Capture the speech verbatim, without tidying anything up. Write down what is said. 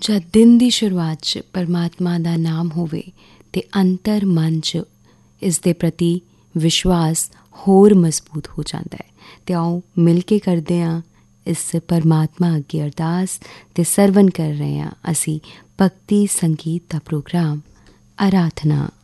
ਜਦ ਦਿਨ ਦੀ ਸ਼ੁਰੂਆਤ 'ਚ ਪਰਮਾਤਮਾ ਦਾ ਨਾਮ ਹੋਵੇ ਅਤੇ ਅੰਤਰ ਮਨ 'ਚ ਇਸ ਦੇ ਪ੍ਰਤੀ ਵਿਸ਼ਵਾਸ ਹੋਰ ਮਜ਼ਬੂਤ ਹੋ ਜਾਂਦਾ ਹੈ। ਅਤੇ ਆਓ ਮਿਲ ਕੇ ਕਰਦੇ ਹਾਂ ਇਸ ਪਰਮਾਤਮਾ ਅੱਗੇ ਅਰਦਾਸ ਅਤੇ ਸਰਵਨ ਕਰ ਰਹੇ ਹਾਂ ਅਸੀਂ ਭਗਤੀ ਸੰਗੀਤ ਦਾ ਪ੍ਰੋਗਰਾਮ ਆਰਾਧਨਾ।